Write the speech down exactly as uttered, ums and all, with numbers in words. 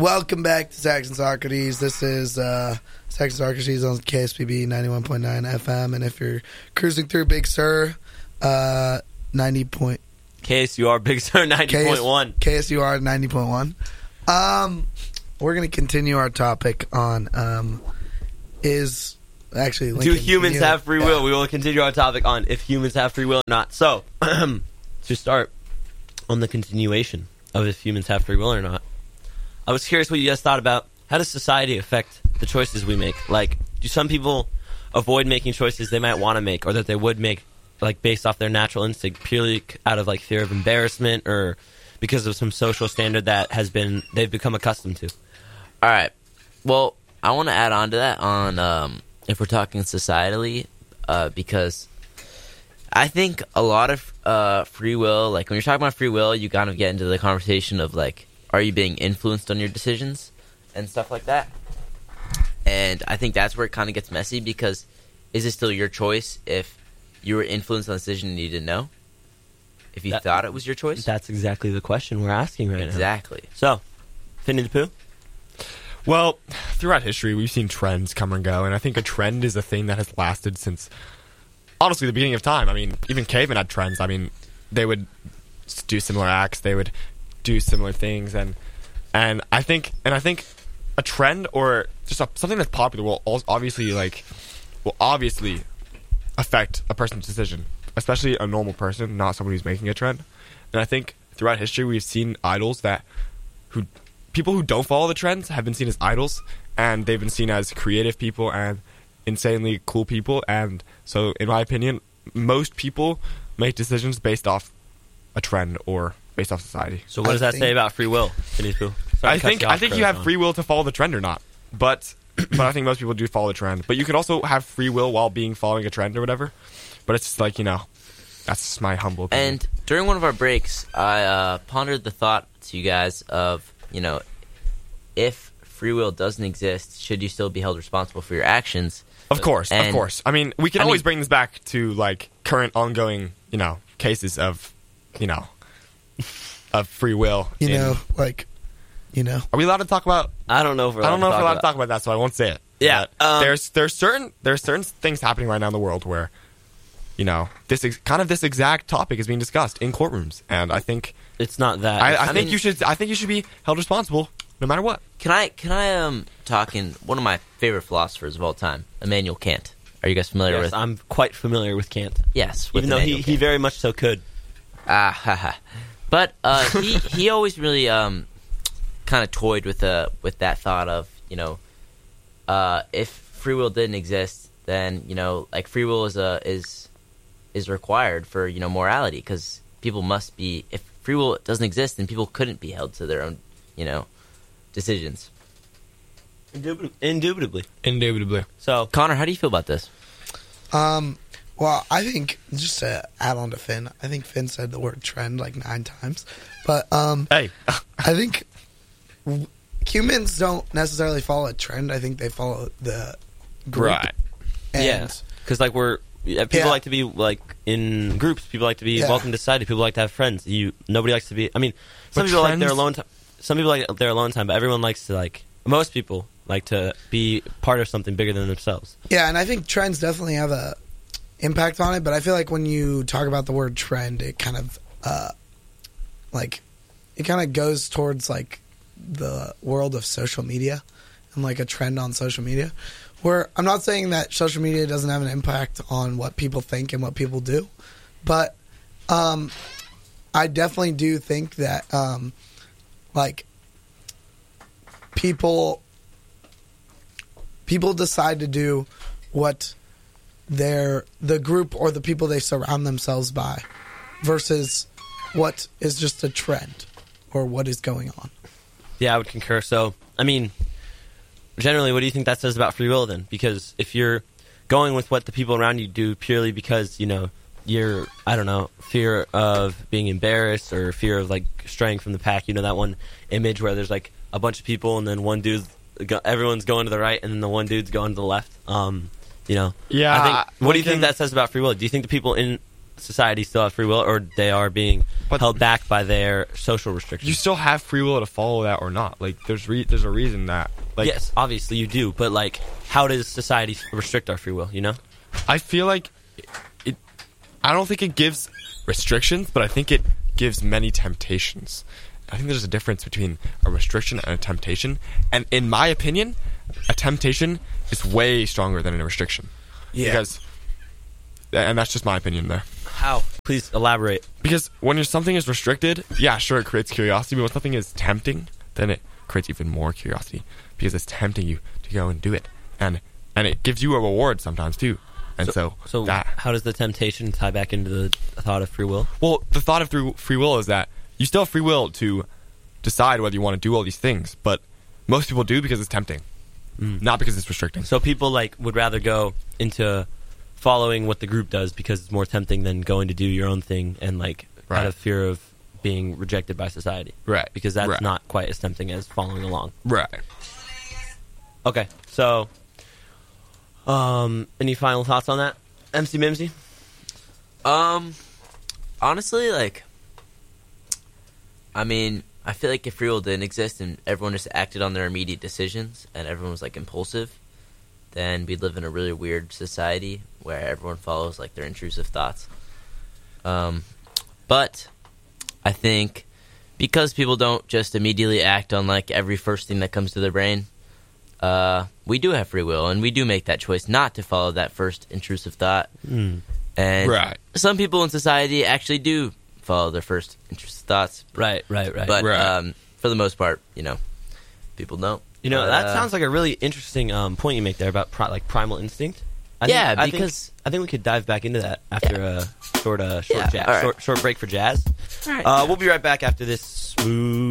Welcome back to Sax and Socrates. This is uh, Sax and Socrates on K S P B ninety-one point nine F M. And if you're cruising through Big Sur, uh, ninety point... K S U R Big Sur ninety point one. K S U R ninety point one. Um, we're going to continue our topic on um, is... Actually, Lincoln, do humans you, have free will? yeah. We will continue our topic on if humans have free will or not. So, to start on the continuation of if humans have free will or not, I was curious what you guys thought about how does society affect the choices we make? Like, do some people avoid making choices they might want to make or that they would make, like, based off their natural instinct, purely out of, like, fear of embarrassment or because of some social standard that has been they've become accustomed to? All right. Well, I want to add on to that on um, if we're talking societally, uh, because I think a lot of uh, free will, like when you're talking about free will, you kind of get into the conversation of like, are you being influenced on your decisions and stuff like that? And I think that's where it kind of gets messy because is it still your choice if you were influenced on a decision and you didn't know? If you that, thought it was your choice? That's exactly the question we're asking right exactly. now. Exactly. So, Finny the Pooh? Well, throughout history, we've seen trends come and go, and I think a trend is a thing that has lasted since, honestly, the beginning of time. I mean, even cavemen had trends. I mean, they would do similar acts, they would do similar things, and and I think and I think a trend or just a, something that's popular will obviously like will obviously affect a person's decision, especially a normal person, not someone who's making a trend. And I think throughout history, we've seen idols that who. People who don't follow the trends have been seen as idols, and they've been seen as creative people and insanely cool people. And so, in my opinion, most people make decisions based off a trend or based off society. So, what does I that think, say about free will? Sorry I think I think you have free will to follow the trend or not, but but I think most people do follow the trend. But you can also have free will while being following a trend or whatever. But it's like, you know, that's my humble opinion. And during one of our breaks, I uh, pondered the thought to you guys of, you know, if free will doesn't exist, should you still be held responsible for your actions? Of course, and, of course. I mean, we can I always mean, bring this back to, like, current ongoing, you know, cases of, you know, of free will. You in, know, like, you know. Are we allowed to talk about... I don't know if we're allowed, I don't know to, if talk we're allowed about. to talk about that, so I won't say it. Yeah. Um, there's there's certain there's certain things happening right now in the world where, you know, this ex- kind of this exact topic is being discussed in courtrooms, and I think it's not that. I, I, I think mean, you should. I think you should be held responsible no matter what. Can I can I um talk in one of my favorite philosophers of all time, Immanuel Kant? Are you guys familiar yes, with? I'm quite familiar with Kant. Yes, with even though he, Immanuel he Kant. very much so could. Ah, ha, ha. But uh, he he always really um kind of toyed with uh with that thought of, you know, uh, if free will didn't exist, then, you know, like free will is a is is required for, you know, morality, because people must be, if free will doesn't exist, then people couldn't be held to their own, you know, decisions. Indubit- Indubitably. Indubitably. So, Connor, how do you feel about this? Um, well, I think, just to add on to Finn, I think Finn said the word trend like nine times. But um, Hey. I think w- humans don't necessarily follow a trend. I think they follow the group. Right. And yeah. Because, like, we're... Yeah, people Yeah. like to be, like, in groups. People like to be Yeah. welcome to society. People like to have friends. You Nobody likes to be... I mean, some But people like trends- their alone time. Some people like their alone time, but everyone likes to, like... Most people like to be part of something bigger than themselves. Yeah, and I think trends definitely have a impact on it, but I feel like when you talk about the word trend, it kind of, uh, like, it kind of goes towards, like, the world of social media and, like, a trend on social media. Where I'm not saying that social media doesn't have an impact on what people think and what people do, but um, I definitely do think that, um, like, people people decide to do what their the group or the people they surround themselves by versus what is just a trend or what is going on. Yeah, I would concur. So, I mean, generally, what do you think that says about free will then? Because if you're going with what the people around you do purely because, you know, you're, I don't know, fear of being embarrassed or fear of, like, straying from the pack, you know, that one image where there's, like, a bunch of people and then one dude's, everyone's going to the right and then the one dude's going to the left. Um, you know, Yeah, I think, what do you Lincoln- think that says about free will? Do you think the people in society still have free will, or they are being But- held back by their social restrictions? You still have free will to follow that or not. Like there's re- there's a reason that like yes, obviously you do, but like, how does society restrict our free will? You know? I feel like it. I don't think it gives restrictions, but I think it gives many temptations. I think there's a difference between a restriction and a temptation, and in my opinion, a temptation is way stronger than a restriction. Yeah. Because, and that's just my opinion there. How? Please elaborate. Because when you're, something is restricted, yeah, sure, it creates curiosity, but when something is tempting, then it creates even more curiosity because it's tempting you to go and do it, and and it gives you a reward sometimes too. And so, So that, how does the temptation tie back into the thought of free will? well, the thought of through free will is that you still have free will to decide whether you want to do all these things, but most people do because it's tempting, not because it's restricting. So people like would rather go into following what the group does because it's more tempting than going to do your own thing and like out Right. of fear of being rejected by society. Right. Because that's Right. not quite as tempting as following along. Right. Okay. So um any final thoughts on that? M C Mimsy? Um, honestly, like, I mean, I feel like if free will didn't exist and everyone just acted on their immediate decisions and everyone was like impulsive, then we'd live in a really weird society where everyone follows like their intrusive thoughts. Um, but I think because people don't just immediately act on like every first thing that comes to their brain, uh, we do have free will and we do make that choice not to follow that first intrusive thought. Mm. And Right. some people in society actually do follow their first intrusive thoughts, Right, right, right. but Right. um, for the most part, you know, people don't. You know, But, that uh, sounds like a really interesting um, point you make there about pri- like primal instinct. I Yeah, think, I think- because- I think we could dive back into that after a short, uh, short, Yeah, jazz, all right. short, short break for jazz. All right. Uh, we'll be right back after this smooth.